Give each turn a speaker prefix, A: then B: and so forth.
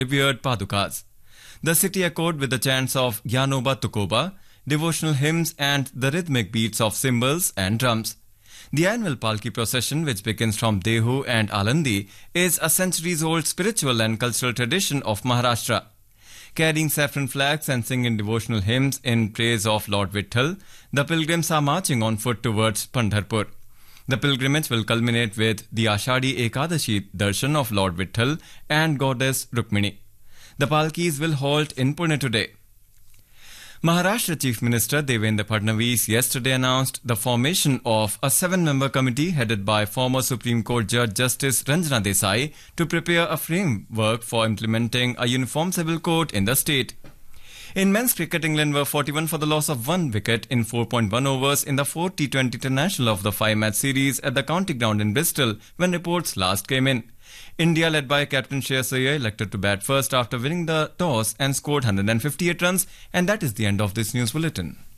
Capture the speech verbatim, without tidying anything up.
A: revered padukas. The city echoed with the chants of Gyanoba Tukoba, devotional hymns and the rhythmic beats of cymbals and drums. The annual Palki procession, which begins from Dehu and Alandi, is a centuries-old spiritual and cultural tradition of Maharashtra. Carrying saffron flags and singing devotional hymns in praise of Lord Vitthal, the pilgrims are marching on foot towards Pandharpur. The pilgrimage will culminate with the Ashadi Ekadashi darshan of Lord Vitthal and Goddess Rukmini. The Palkis will halt in Pune today. Maharashtra Chief Minister Devendra Fadnavis yesterday announced the formation of a seven-member committee headed by former Supreme Court Judge Justice Ranjana Desai to prepare a framework for implementing a uniform civil code in the state. In men's cricket, England were forty-one for the loss of one wicket in four point one overs in the fourth T twenty International of the five-match series at the county ground in Bristol when reports last came in. India, led by Captain Shreyas Iyer, elected to bat first after winning the toss and scored one hundred fifty-eight runs. And that is the end of this news bulletin.